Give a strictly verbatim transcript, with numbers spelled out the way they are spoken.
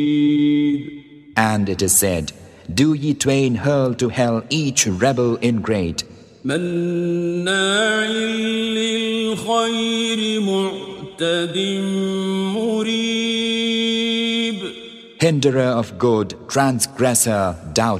And it is said, do ye twain hurl to hell each rebel ingrate, مناع للخير معتد مريب, hinderer of good, transgressor, doubt